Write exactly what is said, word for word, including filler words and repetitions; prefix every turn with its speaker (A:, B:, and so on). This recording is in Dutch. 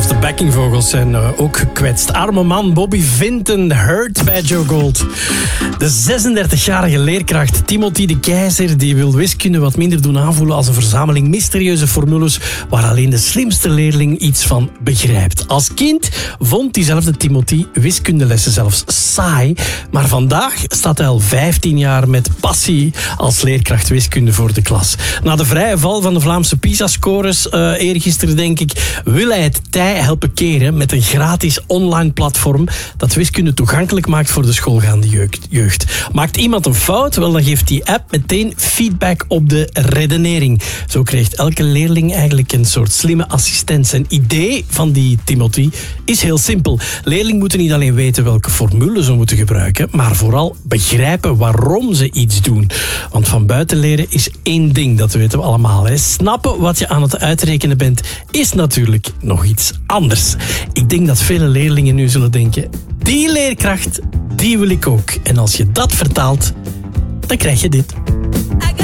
A: Zelfs de backingvogels zijn uh, ook gekwetst. Arme man Bobby Vinton, hurt bij Joe Gold. De zesendertigjarige leerkracht Timothy de Keizer die wil wiskunde wat minder doen aanvoelen als een verzameling mysterieuze formules waar alleen de slimste leerling iets van begrijpt. Als kind vond diezelfde Timothy wiskundelessen zelfs saai, maar vandaag staat hij al vijftien jaar met passie als leerkracht wiskunde voor de klas. Na de vrije val van de Vlaamse PISA-scores uh, eergisteren, denk ik, wil hij het tij helpen keren met een gratis online platform dat wiskunde toegankelijk maakt voor de schoolgaande jeugd. Maakt iemand een fout, wel, dan geeft die app meteen feedback op de redenering. Zo krijgt elke leerling eigenlijk een soort slimme assistent. Zijn idee van die Timothy is heel simpel. Leerlingen moeten niet alleen weten welke formule ze moeten gebruiken, maar vooral begrijpen waarom ze iets doen. Want van buiten leren is één ding, dat weten we allemaal. Hè. Snappen wat je aan het uitrekenen bent, is natuurlijk nog iets anders. Ik denk dat vele leerlingen nu zullen denken, die leerkracht, die wil ik ook. En als je dat vertaalt, dan krijg je dit.